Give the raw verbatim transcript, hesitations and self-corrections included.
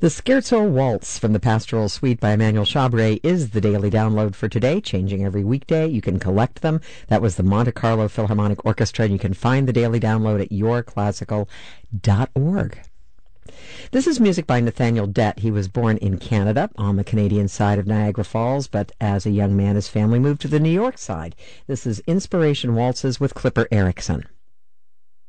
The Scherzo Waltz from the Pastoral Suite by Emmanuel Chabre is the daily download for today, changing every weekday. You can collect them. That was the Monte Carlo Philharmonic Orchestra, and you can find the daily download at your classical dot org. This is music by Nathaniel Dett. He was born in Canada on the Canadian side of Niagara Falls, but as a young man his family moved to the New York side. This is Inspiration Waltzes with Clipper Erickson.